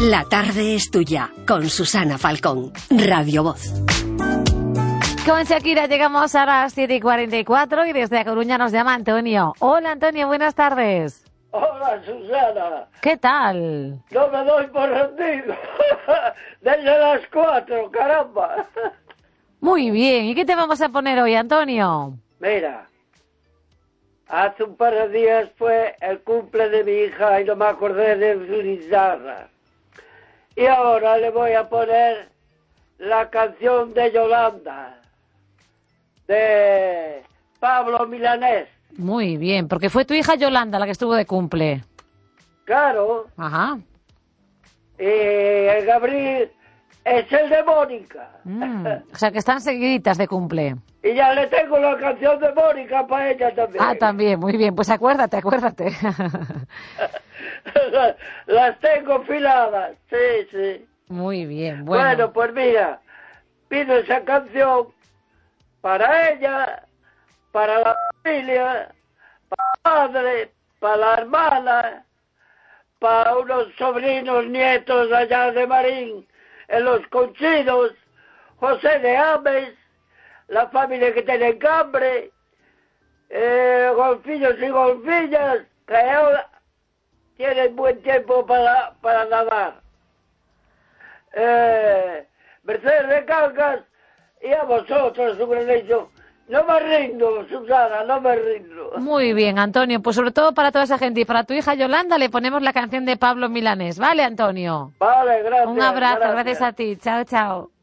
La tarde es tuya, con Susana Falcón, Radio Voz. Con Shakira llegamos a las 7:44 y desde A Coruña nos llama Antonio. Hola Antonio, buenas tardes. Hola Susana. ¿Qué tal? No me doy por rendido. Desde las 4, caramba. Muy bien, ¿y qué te vamos a poner hoy, Antonio? Mira, hace un par de días fue el cumple de mi hija y no me acordé de su guitarra. Y ahora le voy a poner la canción de Yolanda, de Pablo Milanés. Muy bien, porque fue tu hija Yolanda la que estuvo de cumple. Claro. Ajá. Y el Gabriel es el de Mónica. O sea que están seguiditas de cumple. Y ya le tengo la canción de Mónica para ella también. Ah, también, muy bien. Pues acuérdate. Las tengo filadas, sí. Muy bien, Bueno, pues mira, pido esa canción para ella, para la familia, para la madre, para la hermana, para unos sobrinos nietos allá de Marín, en Los Conchidos, José de Ames, la familia que tiene en Cambre, golfillos y golfillas, que ahora tienen buen tiempo para nadar. Mercedes de Calcas, y a vosotros, un granillo. No me rindo, Susana, no me rindo. Muy bien, Antonio. Pues sobre todo para toda esa gente y para tu hija Yolanda le ponemos la canción de Pablo Milanés. ¿Vale, Antonio? Vale, gracias. Un abrazo, gracias a ti. Chao, chao.